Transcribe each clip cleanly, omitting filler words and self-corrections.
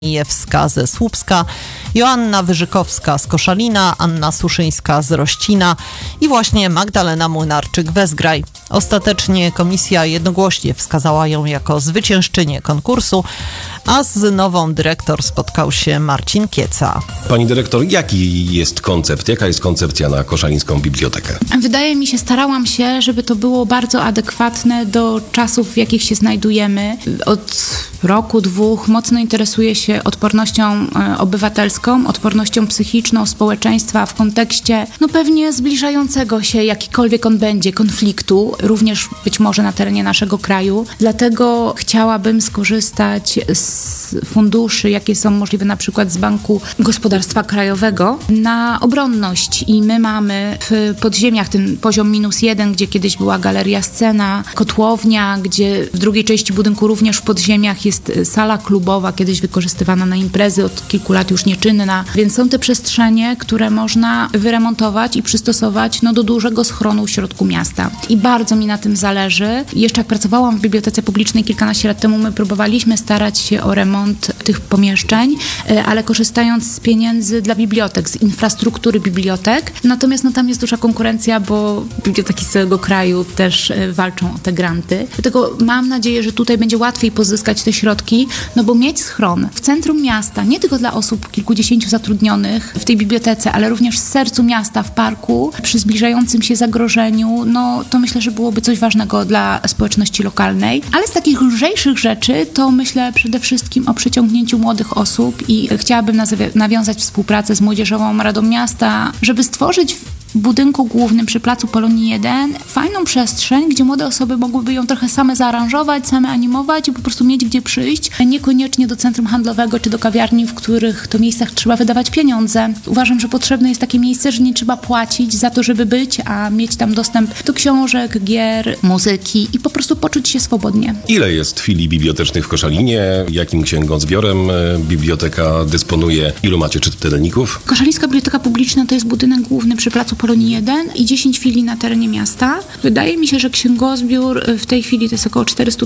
Mijewska ze Słupska, Joanna Wyżykowska z Koszalina, Anna Suszyńska z Rościna i właśnie Magdalena Młynarczyk-Wezgraj. Ostatecznie komisja jednogłośnie wskazała ją jako zwyciężczynię konkursu, a z nową dyrektor spotkał się Marcin Kieca. Pani dyrektor, jaki jest koncept? Jaka jest koncepcja na koszalińską bibliotekę? Wydaje mi się, starałam się, żeby to było bardzo adekwatne do czasów, w jakich się znajdujemy. Od roku, dwóch mocno interesuję się odpornością obywatelską, odpornością psychiczną społeczeństwa w kontekście pewnie zbliżającego się, jakikolwiek on będzie, konfliktu, również być może na terenie naszego kraju. Dlatego chciałabym skorzystać z funduszy, jakie są możliwe na przykład z Banku Gospodarstwa Krajowego na obronność. I my mamy w podziemiach ten poziom -1, gdzie kiedyś była galeria Scena, kotłownia, gdzie w drugiej części budynku również w podziemiach jest sala klubowa, kiedyś wykorzystywana na imprezy, od kilku lat już nieczynna. Więc są te przestrzenie, które można wyremontować i przystosować do dużego schronu w środku miasta. I bardzo mi na tym zależy. Jeszcze jak pracowałam w bibliotece publicznej kilkanaście lat temu, my próbowaliśmy starać się o remont tych pomieszczeń, ale korzystając z pieniędzy dla bibliotek, z infrastruktury bibliotek. Natomiast tam jest duża konkurencja, bo biblioteki z całego kraju też walczą o te granty. Dlatego mam nadzieję, że tutaj będzie łatwiej pozyskać te środki, bo mieć schron w centrum miasta, nie tylko dla osób kilkudziesięciu zatrudnionych w tej bibliotece, ale również w sercu miasta, w parku, przy zbliżającym się zagrożeniu, to myślę, że byłoby coś ważnego dla społeczności lokalnej. Ale z takich lżejszych rzeczy to myślę przede wszystkim o przyciągnięciu młodych osób i chciałabym nawiązać współpracę z Młodzieżową Radą Miasta, żeby stworzyć w budynku głównym przy Placu Polonii 1 fajną przestrzeń, gdzie młode osoby mogłyby ją trochę same zaaranżować, same animować i po prostu mieć gdzie przyjść, niekoniecznie do centrum handlowego czy do kawiarni, w których to miejscach trzeba wydawać pieniądze. Uważam, że potrzebne jest takie miejsce, że nie trzeba płacić za to, żeby być, a mieć tam dostęp do książek, gier, muzyki i po prostu poczuć się swobodnie. Ile jest filii bibliotecznych w Koszalinie? Jakim księgozbiorem biblioteka dysponuje? Ilu macie czytelników? Koszalińska Biblioteka Publiczna to jest budynek główny przy Placu Polonii 1 i 10 filii na terenie miasta. Wydaje mi się, że księgozbiór w tej chwili to jest około 400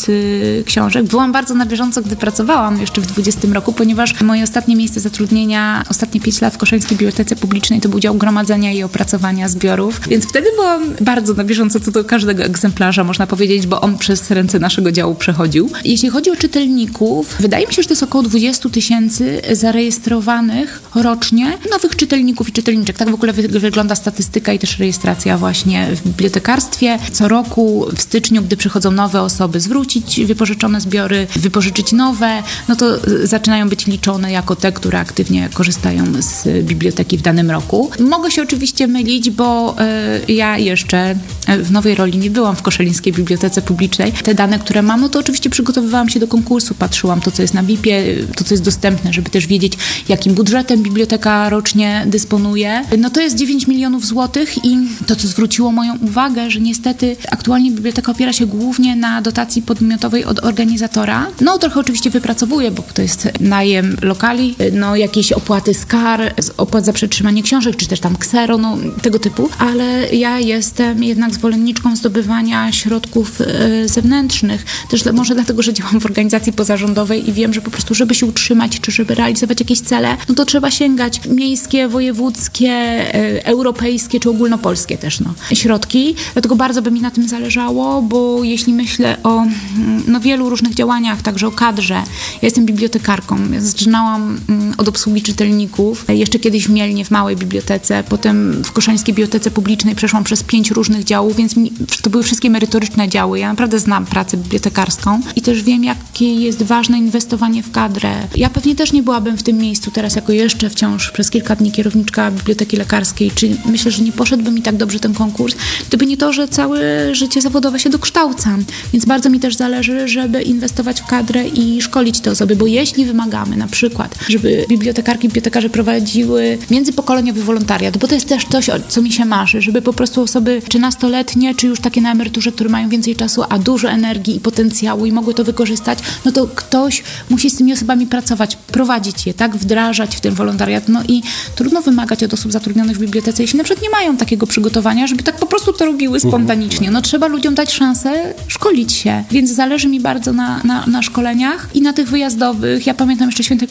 000 książek. Byłam bardzo na bieżąco, gdy pracowałam jeszcze w 2020 roku, ponieważ moje ostatnie miejsce zatrudnienia, ostatnie 5 lat w Koszalińskiej Bibliotece Publicznej to był dział gromadzenia i opracowania zbiorów, więc wtedy byłam bardzo na bieżąco co do każdego egzemplarza, można powiedzieć, bo on przez ręce naszego działu przechodził. Jeśli chodzi o czytelników, wydaje mi się, że to jest około 20 000 zarejestrowanych rocznie nowych czytelników i czytelniczek. Tak w ogóle wygląda statystyka i też rejestracja właśnie w bibliotekarstwie. Co roku w styczniu, gdy przychodzą nowe osoby, zwrócić wypożyczone zbiory, wypożyczyć nowe, to zaczynają być liczone jako te, które aktywnie korzystają z biblioteki w danym roku. Mogę się oczywiście mylić, bo ja jeszcze w nowej roli nie byłam w Koszalińskiej Bibliotece Publicznej. Te dane, które mam, to oczywiście przygotowywałam się do konkursu, patrzyłam to, co jest na BIP-ie, to, co jest dostępne, żeby też wiedzieć, jakim budżetem biblioteka rocznie dysponuje. To jest 9 milionów złotych i to, co zwróciło moją uwagę, że niestety aktualnie biblioteka opiera się głównie na dotacji podmiotowej od organizatora. Trochę oczywiście wypracowuje, bo to jest najem lokali, jakieś opłaty z kar, opłat za przetrzymanie książek, czy też tam ksero, tego typu, ale ja jestem jednak zwolenniczką zdobywania środków zewnętrznych. Też może dlatego, że działam w organizacji pozarządowej i wiem, że po prostu, żeby się utrzymać, czy żeby realizować jakieś cele, to trzeba sięgać miejskie, wojewódzkie, europejskie czy ogólnopolskie też środki. Dlatego bardzo by mi na tym zależało, bo jeśli myślę o wielu różnych działaniach, także o kadrze. Ja jestem bibliotekarką. Ja zaczynałam od obsługi czytelników. Jeszcze kiedyś w Mielnie, w małej bibliotece. Potem w Koszalińskiej Bibliotece Publicznej przeszłam przez 5 różnych działów, więc to były wszystkie merytoryczne działy. Ja naprawdę znam pracę bibliotekarską i też wiem, jakie jest ważne inwestowanie w kadrę. Ja pewnie też nie byłabym w tym miejscu teraz jako jeszcze wciąż przez kilka dni kierowniczka Biblioteki Lekarskiej, czy myślę, że nie poszedłby mi tak dobrze ten konkurs, gdyby nie to, że całe życie zawodowe się dokształcam. Więc bardzo mi też zależy, żeby inwestować w kadrę i szkolić te osoby, bo jeśli wymagamy na przykład, żeby bibliotekarki i bibliotekarze prowadziły międzypokoleniowy wolontariat, bo to jest też coś, co mi się marzy, żeby po prostu osoby czy nastoletnie, czy już takie na emeryturze, które mają więcej czasu, a dużo energii i potencjału i mogły to wykorzystać, to ktoś musi z tymi osobami pracować, prowadzić je, tak, wdrażać w ten wolontariat. I trudno wymagać od osób zatrudnionych w bibliotece bibliotece, na przykład nie mają takiego przygotowania, żeby tak po prostu to robiły spontanicznie. No trzeba ludziom dać szansę szkolić się, więc zależy mi bardzo na szkoleniach i na tych wyjazdowych. Ja pamiętam jeszcze Świętego